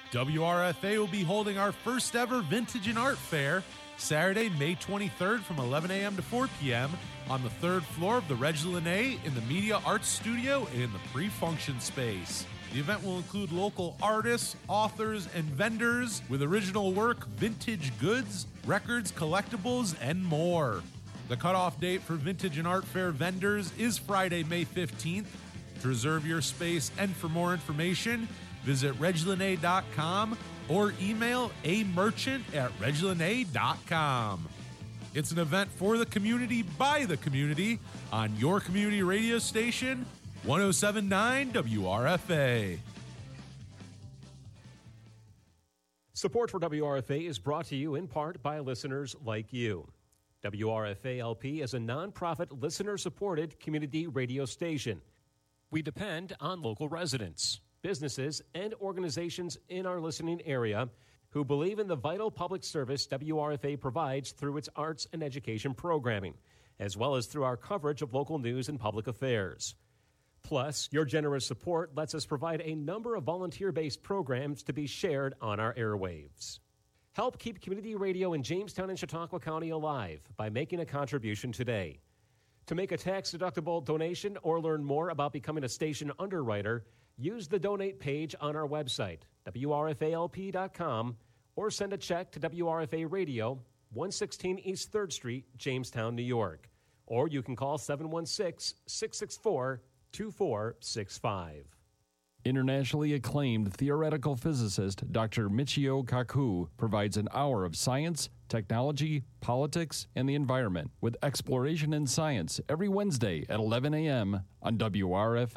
WRFA will be holding our first ever Vintage and Art Fair Saturday, May 23rd from 11 a.m. to 4 p.m. on the third floor of the Reg Linné in the Media Arts Studio in the pre-function space. The event will include local artists, authors, and vendors with original work, vintage goods, records, collectibles, and more. The cutoff date for Vintage and Art Fair vendors is Friday, May 15th. To reserve your space and for more information, visit reglinné.com or email amerchant@reglinné.com. It's an event for the community by the community on your community radio station, 107.9 WRFA. Support for WRFA is brought to you in part by listeners like you. WRFA-LP is a nonprofit, listener-supported community radio station. We depend on local residents, businesses, and organizations in our listening area who believe in the vital public service WRFA provides through its arts and education programming, as well as through our coverage of local news and public affairs. Plus, your generous support lets us provide a number of volunteer-based programs to be shared on our airwaves. Help keep community radio in Jamestown and Chautauqua County alive by making a contribution today. To make a tax-deductible donation or learn more about becoming a station underwriter, use the donate page on our website, WRFALP.com, or send a check to WRFA Radio, 116 East 3rd Street, Jamestown, New York. Or you can call 716-664-2465. Internationally acclaimed theoretical physicist Dr. Michio Kaku provides an hour of science, technology, politics, and the environment with Exploration in Science every Wednesday at 11 a.m. on WRFA.